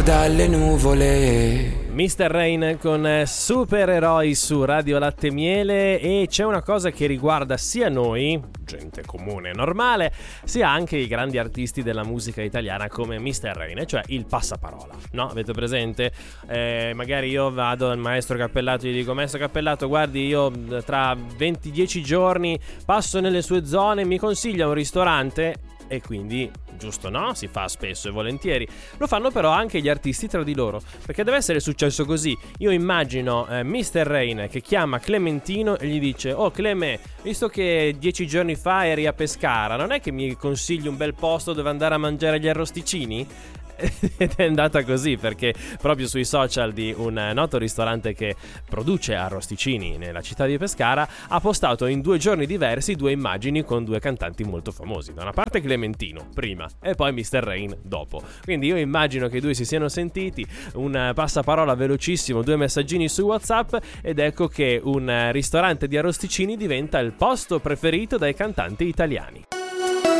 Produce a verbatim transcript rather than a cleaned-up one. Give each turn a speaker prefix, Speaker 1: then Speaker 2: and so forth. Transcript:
Speaker 1: dalle nuvole.
Speaker 2: mister Rain con Supereroi su Radio Latte Miele. E c'è una cosa che riguarda sia noi, gente comune e normale, sia anche i grandi artisti della musica italiana come mister Rain, cioè il passaparola, no? Avete presente? Eh, magari io vado al maestro Cappellato e gli dico: maestro Cappellato, guardi, io tra venti dieci giorni passo nelle sue zone, mi consiglia un ristorante? E quindi, giusto, no? Si fa spesso e volentieri. Lo fanno però anche gli artisti tra di loro, perché deve essere successo così. Io immagino eh, mister Rain che chiama Clementino e gli dice: oh Cleme, visto che dieci giorni fa eri a Pescara, non è che mi consigli un bel posto dove andare a mangiare gli arrosticini? Ed è andata così, perché proprio sui social di un noto ristorante che produce arrosticini nella città di Pescara ha postato in due giorni diversi due immagini con due cantanti molto famosi. Da una parte Clementino prima e poi mister Rain dopo. Quindi io immagino che i due si siano sentiti, un passaparola velocissimo, due messaggini su WhatsApp, ed ecco che un ristorante di arrosticini diventa il posto preferito dai cantanti italiani.